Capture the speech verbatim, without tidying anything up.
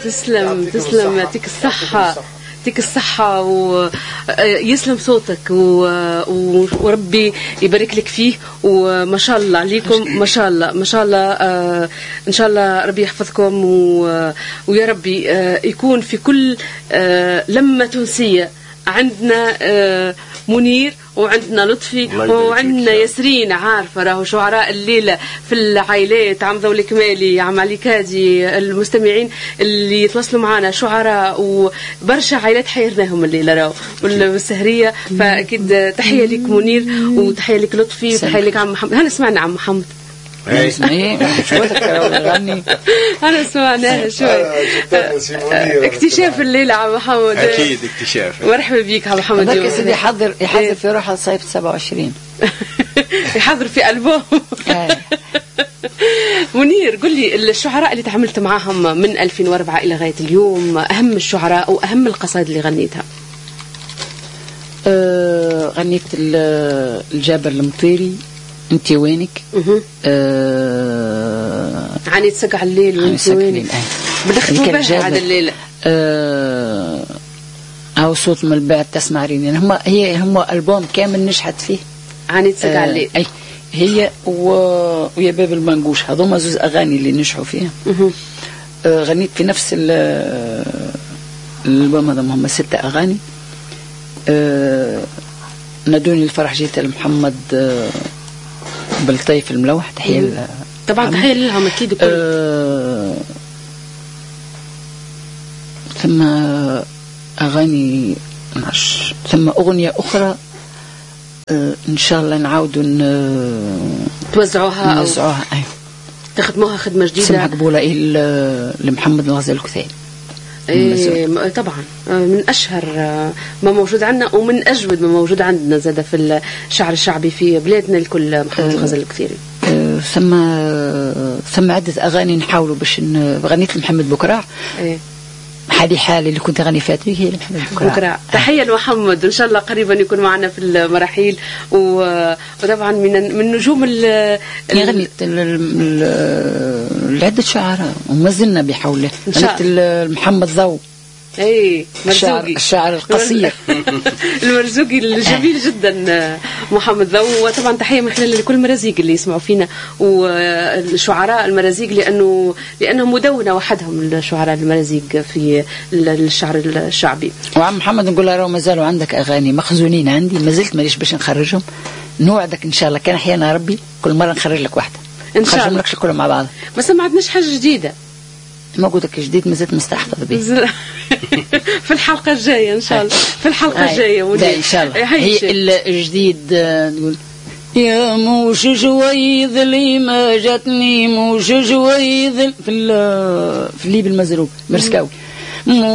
تسلم تسلم، يعطيك الصحة يعطيك الصحة ويسلم صوتك وربي يبارك لك فيه، وما شاء الله عليكم، ما شاء الله ما شاء الله. آه إن شاء الله ربي يحفظكم، ويا ربي آه يكون في كل آه لمة تونسية عندنا آه منير وعندنا لطفي وعندنا ياسرين. عارفة راهو شعراء الليلة في العائلات، عم ذولي كمالي، عم علي كادي، المستمعين اللي يتواصلوا معنا شعراء وبرشا عائلات حيرناهم الليلة راهو والسهرية. فأكيد تحية لك منير وتحية لك لطفي وتحية لك عم محمد. هنا سمعنا عم محمد أنا سمعناها شوي. اكتشاف الليلة عم محمد، أكيد اكتشاف. مرحبا بيك عم محمد. يا سيدي يحضر يحضر في روحه صيف سبعة وعشرين يحضر في ألبوم. منير قل لي الشعراء اللي تعاملت معاهم من ألفين وأربعة إلى غاية اليوم، أهم الشعراء وأهم القصائد اللي غنيتها. أه غنيت الجابر المطيري، انت وينك، آه عاني تسقع الليل وانت وينك، بدخلوا بها هذا الليل. آه او صوت من البعد تسمع ريني، هم هي هم البوم كامل نشحت فيه عاني تسقع الليل. اي هي و... ويا باب المنقوش، هذوما زوز اغاني اللي نجحوا فيها. آه غنيت في نفس الالبوم هذا هم ستة اغاني. آه نادوني الفرح جيت لمحمد آه بالطيف الملوح، تحية طبعا تحية لهم أكيد. أه ثم أغاني مش ثم أغنية أخرى أه إن شاء الله نعاودوا توزعوها نوزعوها أو تخدموها خدمة جديدة سمع قبولة إيه لمحمد الغزال الكثير. إيه طبعا من أشهر ما موجود عندنا ومن أجود ما موجود عندنا زاد في الشعر الشعبي في بلادنا الكل، محمد الغزال الكثيري. أه ثم ثم عدة أغاني نحاولوا باش غنيت لمحمد بكراع. إيه حالي حالي اللي كنت غني فيها هي لمحمد بكراع. بكراع. تحية لمحمد، إن شاء الله قريبا يكون معنا في المراحيل، وطبعا من من نجوم ال غنيت لعدة شعراء وما زلنا بحوله. غنيت محمد ضو، اي مرزوقي، الشعر القصير المرزوقي الجميل جدا محمد ذو. وطبعا تحيه من خلال كل المرازيق اللي يسمعوا فينا والشعراء المرازيق، لانه لانهم مدونه وحدهم الشعراء المرازيق في الشعر الشعبي. وعم محمد نقول له راهو مازالوا عندك اغاني مخزونين عندي، ما زلت ماليش باش نخرجهم، نوعدك ان شاء الله كان احيانا ربي كل مره نخرج لك واحده ان شاء الله، لكش كلهم مع بعض. بس ما عندناش حاجه جديده، ما قلت لك جديد، ما زلت مستحفظ به في الحلقه الجايه ان شاء الله. في الحلقه الجايه ودي ان شاء الله هي الجديد تقول يا موش جويذ لي ما جاتني موش جويذ في في الليب المزروق مرسكاوي.